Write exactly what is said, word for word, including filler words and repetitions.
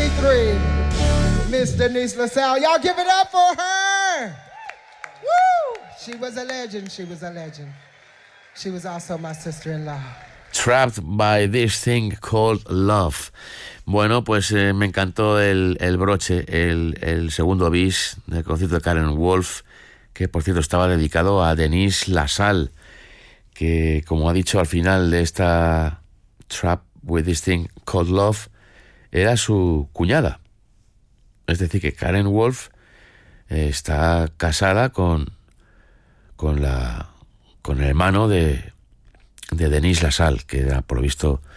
seventy-three, Miss Denise LaSalle. Y'all give it up for her. Woo! She was a legend. She was a legend. She was also my sister-in-law. Trapped by this thing called love. Bueno, pues eh, me encantó el, el broche, el, el segundo bis del concierto de Karen Wolf, que por cierto estaba dedicado a Denise LaSalle, que como ha dicho al final de esta Trapped with this thing called love, era su cuñada. Es decir, que Karen Wolf eh, está casada con, con, la, con el hermano de, de Denise LaSalle, que era por lo visto